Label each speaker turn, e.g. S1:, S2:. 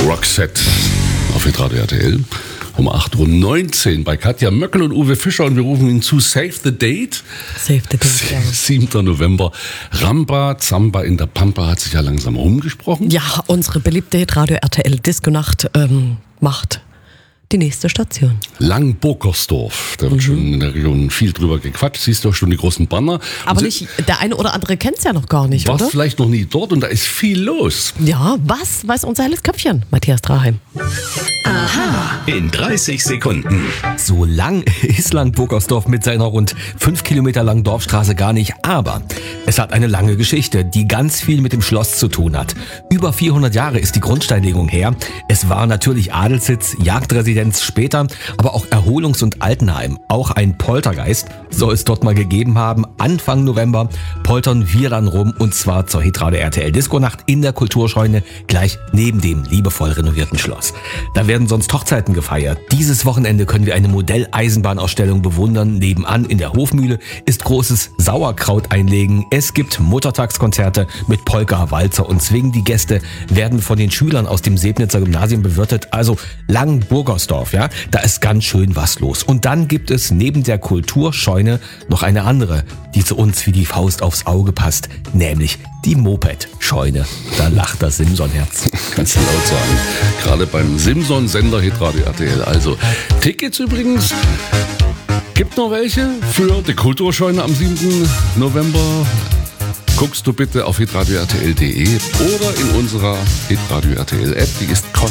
S1: Roxette auf Hitradio RTL um 8.19 Uhr bei Katja Möckel und Uwe Fischer und wir rufen ihn zu Save the Date.
S2: Save the Date, ja.
S1: 7. November. Ramba Zamba in der Pampa hat sich ja langsam rumgesprochen.
S2: Ja, unsere beliebte Hitradio RTL Disco-Nacht macht die nächste Station.
S1: Langburgersdorf. Da wird schon in der Region viel drüber gequatscht. Siehst du auch schon die großen Banner.
S2: Aber
S1: und
S2: nicht, der eine oder andere kennt es ja noch gar nicht,
S1: warst
S2: oder?
S1: vielleicht noch nie dort und da ist viel los.
S2: Ja, was weiß unser helles Köpfchen, Matthias Draheim.
S3: In 30 Sekunden.
S4: So lang ist Langburgersdorf mit seiner rund 5 Kilometer langen Dorfstraße gar nicht, aber es hat eine lange Geschichte, die ganz viel mit dem Schloss zu tun hat. Über 400 Jahre ist die Grundsteinlegung her. Es war natürlich Adelssitz, Jagdresidenz später, aber auch Erholungs- und Altenheim. Auch ein Poltergeist soll es dort mal gegeben haben. Anfang November poltern wir dann rum und zwar zur Hitradio RTL Disco-Nacht in der Kulturscheune gleich neben dem liebevoll renovierten Schloss. Da werden sonst Hochzeiten gefeiert. Dieses Wochenende können wir eine Modelleisenbahnausstellung bewundern. Nebenan in der Hofmühle ist großes Sauerkraut einlegen. Es gibt Muttertagskonzerte mit Polka, Walzer und Swing. Die Gäste werden von den Schülern aus dem Sebnitzer Gymnasium bewirtet. Also Langburgersdorf, ja, da ist ganz schön was los. Und dann gibt es neben der Kulturscheune noch eine andere, die zu uns wie die Faust aufs Auge passt, nämlich die Moped-Scheune. Da lacht das Simson-Herz.
S1: Kannst du laut sagen. Gerade beim Simson-Sender Hitradio RTL. Also Tickets übrigens. Gibt noch welche für die Kulturscheune am 7. November? Guckst du bitte auf hitradio RTL.de oder in unserer Hitradio RTL App. Die ist kostenlos.